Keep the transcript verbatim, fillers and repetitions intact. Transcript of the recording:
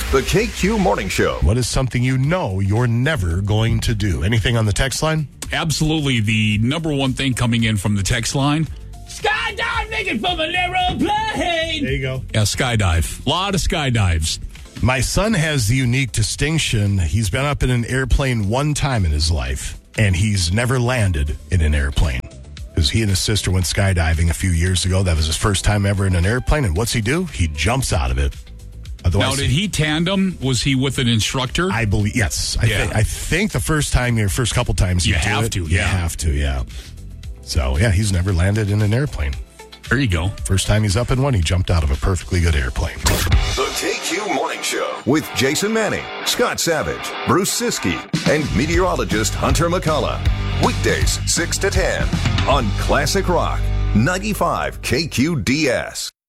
The K Q Morning Show. What is something you know you're never going to do? Anything on the text line? Absolutely. The number one thing coming in from the text line, skydiving from an aeroplane. There you go. Yeah, skydive. A lot of skydives. My son has the unique distinction. He's been up in an airplane one time in his life, and he's never landed in an airplane. Because he and his sister went skydiving a few years ago. That was his first time ever in an airplane. And what's he do? He jumps out of it. Otherwise, now, did he tandem? Was he with an instructor? I believe, yes. I, Yeah. think, I think the first time, your first couple times you, You do have it, to, You yeah. have to, yeah. So, yeah, he's never landed in an airplane. There you go. First time he's up in one, he jumped out of a perfectly good airplane. The K Q Morning Show with Jason Manning, Scott Savage, Bruce Siskey, and meteorologist Hunter McCullough. Weekdays, six to ten on Classic Rock, ninety-five K Q D S.